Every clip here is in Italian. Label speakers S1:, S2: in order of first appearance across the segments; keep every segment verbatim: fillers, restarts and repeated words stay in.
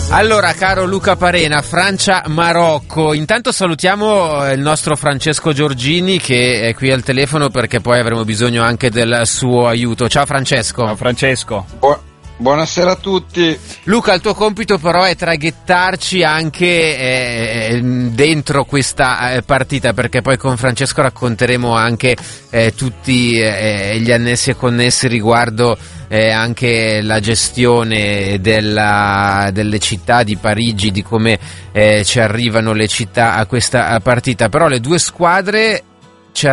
S1: Allora, caro Luca Parena, Francia-Marocco. Intanto salutiamo il nostro Francesco Giorgini che è qui al telefono perché poi avremo bisogno anche del suo aiuto. Ciao Francesco.
S2: Ciao Francesco.
S3: Bu- buonasera a tutti.
S1: Luca, il tuo compito però è traghettarci anche eh, dentro questa eh, partita, perché poi con Francesco racconteremo anche eh, tutti eh, gli annessi e connessi riguardo Eh, anche la gestione della, delle città di Parigi, di come eh, ci arrivano le città a questa partita. Però le due squadre ci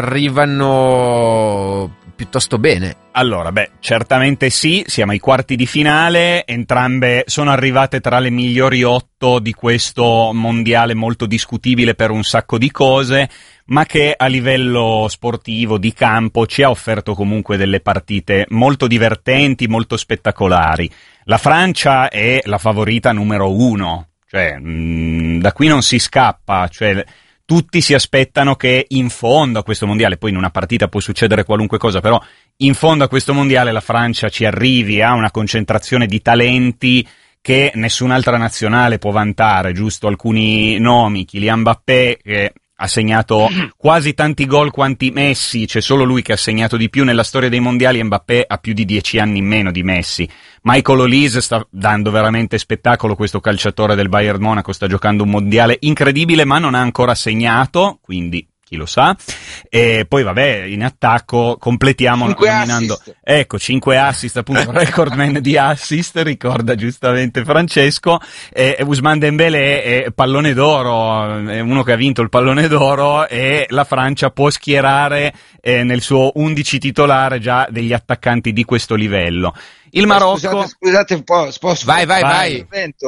S1: arrivano piuttosto bene.
S2: Allora, beh, certamente sì, siamo ai quarti di finale, entrambe sono arrivate tra le migliori otto di questo mondiale molto discutibile per un sacco di cose, ma che a livello sportivo, di campo, ci ha offerto comunque delle partite molto divertenti, molto spettacolari. La Francia è la favorita numero uno, cioè mh, da qui non si scappa, cioè tutti si aspettano che in fondo a questo mondiale, poi in una partita può succedere qualunque cosa, però in fondo a questo mondiale la Francia ci arrivi a una concentrazione di talenti che nessun'altra nazionale può vantare, giusto alcuni nomi, Kylian Mbappé che ha segnato quasi tanti gol quanti Messi, c'è solo lui che ha segnato di più nella storia dei mondiali, e Mbappé ha più di dieci anni in meno di Messi. Michael Olise sta dando veramente spettacolo, questo calciatore del Bayern Monaco sta giocando un mondiale incredibile, ma non ha ancora segnato, quindi chi lo sa. E poi vabbè, in attacco completiamo nominando
S3: assist.
S2: Ecco, cinque assist, appunto, recordman di assist, ricorda giustamente Francesco. E Ousmane Dembélé è pallone d'oro, è uno che ha vinto il pallone d'oro, e la Francia può schierare eh, nel suo undici titolare già degli attaccanti di questo livello. Il Marocco...
S3: Scusate, scusate un po', posso
S1: Vai, vai, vai.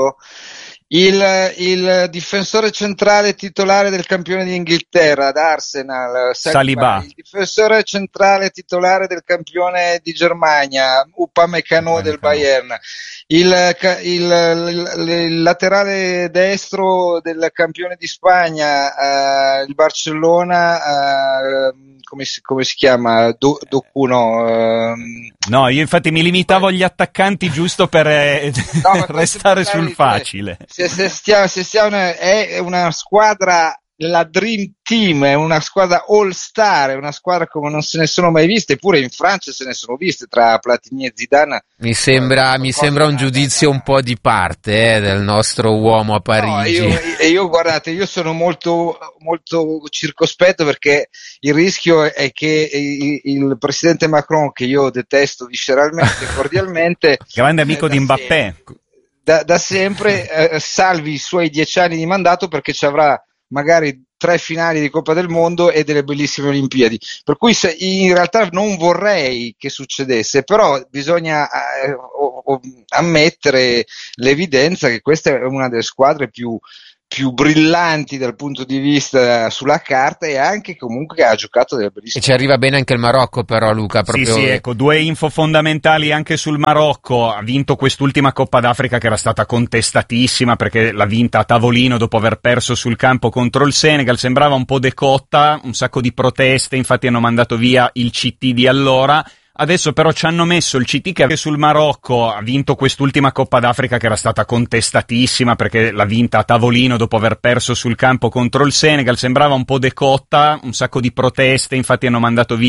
S3: Il, il difensore centrale titolare del campione d'Inghilterra d'Arsenal,
S2: Saliba.
S3: Il difensore centrale titolare del campione di Germania, Upamecano del Bayern. Il, il, il, il laterale destro del campione di Spagna, uh, il Barcellona, uh, come si, come si chiama? Do, Doku, no? Uh,
S2: no, io infatti mi limitavo agli attaccanti giusto per eh,
S3: no,
S2: restare sul facile.
S3: Se, se stiamo, se stiamo, è una squadra, la Dream Team, è una squadra all star, è una squadra come non se ne sono mai viste, eppure in Francia se ne sono viste tra Platini e Zidane.
S1: Mi sembra, eh, mi sembra un giudizio un po' di parte eh, del nostro uomo a Parigi.
S3: No, io, io guardate, io sono molto, molto circospetto, perché il rischio è che il, il presidente Macron, che io detesto visceralmente e cordialmente,
S2: grande amico di Mbappé,
S3: da, da sempre eh, salvi i suoi dieci anni di mandato, perché ci avrà magari tre finali di Coppa del Mondo e delle bellissime Olimpiadi, per cui se, in realtà non vorrei che succedesse, però bisogna eh, o, o, ammettere l'evidenza che questa è una delle squadre più più brillanti dal punto di vista sulla carta, e anche comunque ha giocato delle bellissime.
S1: E ci arriva bene anche il Marocco, però, Luca, proprio...
S2: Sì, sì, ecco, due info fondamentali anche sul Marocco. Ha vinto quest'ultima Coppa d'Africa che era stata contestatissima, perché l'ha vinta a tavolino dopo aver perso sul campo contro il Senegal, sembrava un po' decotta, un sacco di proteste, infatti hanno mandato via il C T di allora. Adesso però ci hanno messo il C T che sul Marocco ha vinto quest'ultima Coppa d'Africa che era stata contestatissima, perché l'ha vinta a tavolino dopo aver perso sul campo contro il Senegal, sembrava un po' decotta, un sacco di proteste, infatti hanno mandato via